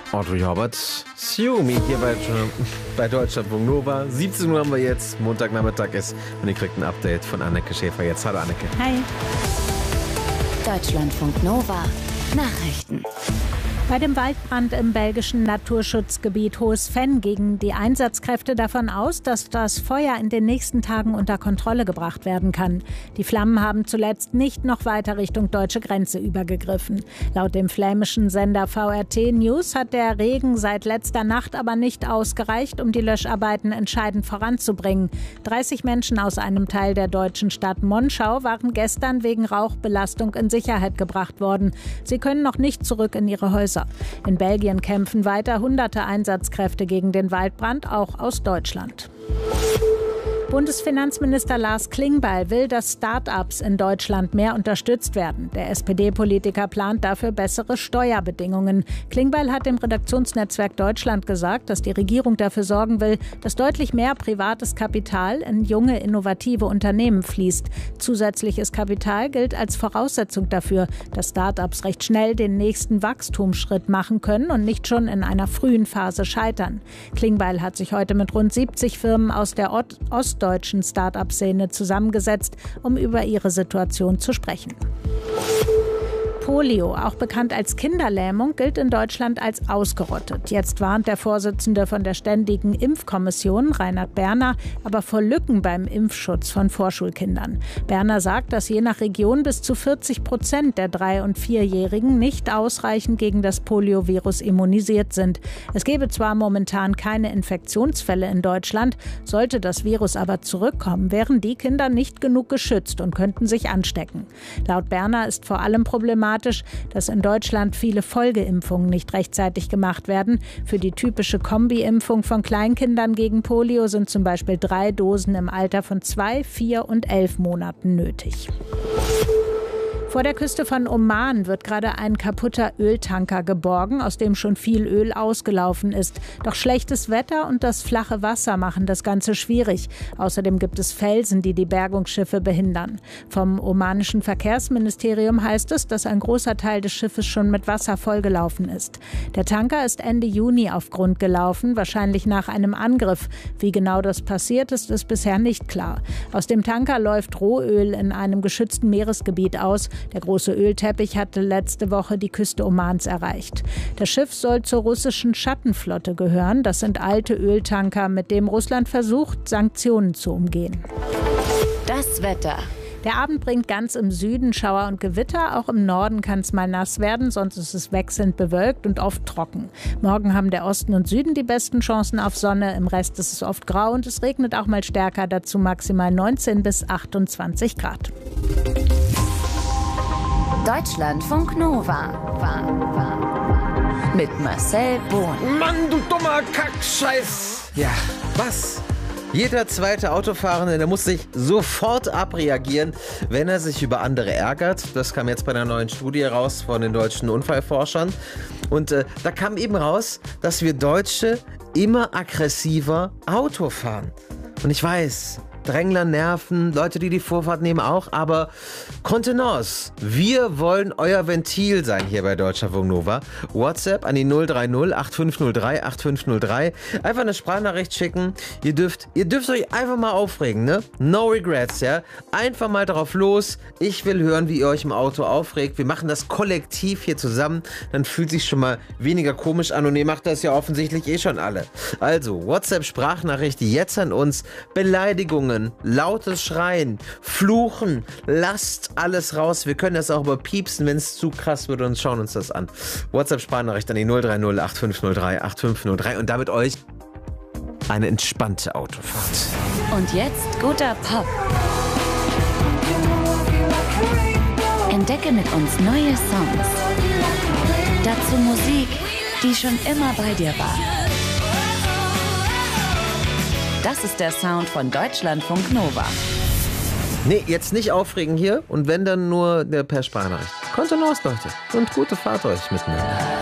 Audrey Horvath, Sue Me hier bei Deutschlandfunk Nova. 17 Uhr haben wir jetzt, Montagnachmittag ist und ihr kriegt ein Update von Anneke Schäfer jetzt. Hallo Anneke. Hi. Deutschlandfunk Nova Nachrichten. Bei dem Waldbrand im belgischen Naturschutzgebiet Hohes Venn gingen die Einsatzkräfte davon aus, dass das Feuer in den nächsten Tagen unter Kontrolle gebracht werden kann. Die Flammen haben zuletzt nicht noch weiter Richtung deutsche Grenze übergegriffen. Laut dem flämischen Sender VRT News hat der Regen seit letzter Nacht aber nicht ausgereicht, um die Löscharbeiten entscheidend voranzubringen. 30 Menschen aus einem Teil der deutschen Stadt Monschau waren gestern wegen Rauchbelastung in Sicherheit gebracht worden. Sie können noch nicht zurück in ihre Häuser. In Belgien kämpfen weiter hunderte Einsatzkräfte gegen den Waldbrand, auch aus Deutschland. Bundesfinanzminister Lars Klingbeil will, dass Start-ups in Deutschland mehr unterstützt werden. Der SPD-Politiker plant dafür bessere Steuerbedingungen. Klingbeil hat dem Redaktionsnetzwerk Deutschland gesagt, dass die Regierung dafür sorgen will, dass deutlich mehr privates Kapital in junge, innovative Unternehmen fließt. Zusätzliches Kapital gilt als Voraussetzung dafür, dass Start-ups recht schnell den nächsten Wachstumsschritt machen können und nicht schon in einer frühen Phase scheitern. Klingbeil hat sich heute mit rund 70 Firmen aus der ostdeutschen Start-up-Szene zusammengesetzt, um über ihre Situation zu sprechen. Polio, auch bekannt als Kinderlähmung, gilt in Deutschland als ausgerottet. Jetzt warnt der Vorsitzende von der Ständigen Impfkommission, Reinhard Berner, aber vor Lücken beim Impfschutz von Vorschulkindern. Berner sagt, dass je nach Region bis zu 40% der 3- und 4-Jährigen nicht ausreichend gegen das Poliovirus immunisiert sind. Es gebe zwar momentan keine Infektionsfälle in Deutschland, sollte das Virus aber zurückkommen, wären die Kinder nicht genug geschützt und könnten sich anstecken. Laut Berner ist vor allem problematisch, dass in Deutschland viele Folgeimpfungen nicht rechtzeitig gemacht werden. Für die typische Kombi-Impfung von Kleinkindern gegen Polio sind zum Beispiel 3 Dosen im Alter von 2, 4 und 11 Monaten nötig. Vor der Küste von Oman wird gerade ein kaputter Öltanker geborgen, aus dem schon viel Öl ausgelaufen ist. Doch schlechtes Wetter und das flache Wasser machen das Ganze schwierig. Außerdem gibt es Felsen, die die Bergungsschiffe behindern. Vom omanischen Verkehrsministerium heißt es, dass ein großer Teil des Schiffes schon mit Wasser vollgelaufen ist. Der Tanker ist Ende Juni auf Grund gelaufen, wahrscheinlich nach einem Angriff. Wie genau das passiert ist, ist bisher nicht klar. Aus dem Tanker läuft Rohöl in einem geschützten Meeresgebiet aus. Der große Ölteppich hatte letzte Woche die Küste Omans erreicht. Das Schiff soll zur russischen Schattenflotte gehören. Das sind alte Öltanker, mit denen Russland versucht, Sanktionen zu umgehen. Das Wetter. Der Abend bringt ganz im Süden Schauer und Gewitter. Auch im Norden kann es mal nass werden, sonst ist es wechselnd bewölkt und oft trocken. Morgen haben der Osten und Süden die besten Chancen auf Sonne. Im Rest ist es oft grau und es regnet auch mal stärker. Dazu maximal 19 bis 28 Grad. Deutschlandfunk Nova. Mit Marcel Bohn. Mann, du dummer Kackscheiß! Ja, was? Jeder zweite Autofahrende, der muss sich sofort abreagieren, wenn er sich über andere ärgert. Das kam jetzt bei einer neuen Studie raus von den deutschen Unfallforschern. Und da kam eben raus, dass wir Deutsche immer aggressiver Auto fahren. Und ich weiß, Drängler nerven, Leute, die Vorfahrt nehmen auch, aber Kontenance. Wir wollen euer Ventil sein hier bei Deutschlandfunk Nova. WhatsApp an die 030 8503 8503. Einfach eine Sprachnachricht schicken. Ihr dürft euch einfach mal aufregen, ne? No regrets, ja? Einfach mal drauf los. Ich will hören, wie ihr euch im Auto aufregt. Wir machen das kollektiv hier zusammen. Dann fühlt sich schon mal weniger komisch an und ihr macht das ja offensichtlich eh schon alle. Also, WhatsApp-Sprachnachricht jetzt an uns. Beleidigungen, lautes Schreien, Fluchen, lasst alles raus. Wir können das auch überpiepsen, wenn es zu krass wird und schauen uns das an. WhatsApp-Sprachnachricht an die 030 8503 8503 und damit euch eine entspannte Autofahrt. Und jetzt guter Pop. Entdecke mit uns neue Songs. Dazu Musik, die schon immer bei dir war. Das ist der Sound von Deutschlandfunk Nova. Nee, jetzt nicht aufregen hier und wenn dann nur per Sprachnachricht. Kontenance, Leute. Und gute Fahrt euch miteinander.